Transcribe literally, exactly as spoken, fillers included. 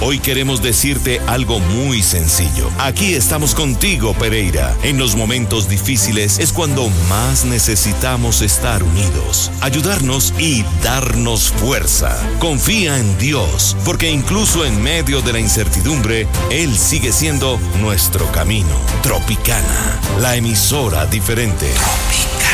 Hoy queremos decirte algo muy sencillo. Aquí estamos contigo, Pereira. En los momentos difíciles es cuando más necesitamos estar unidos, ayudarnos y darnos fuerza. Confía en Dios, porque incluso en medio de la incertidumbre, Él sigue siendo nuestro camino. Tropicana, la emisora diferente. Tropicana.